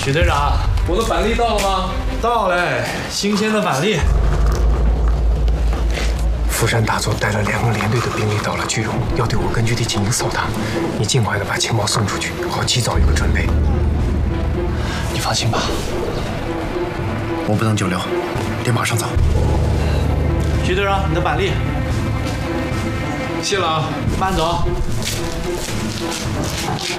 许队长，我的板栗到了吗？到嘞，新鲜的板栗。 福山大佐带了2个连队的兵力到了句容，要对我根据地进行扫荡。你尽快的把情报送出去，好及早有个准备。 你放心吧， 我不能久留，得马上走。 许队长，你的板栗。谢了啊，慢走。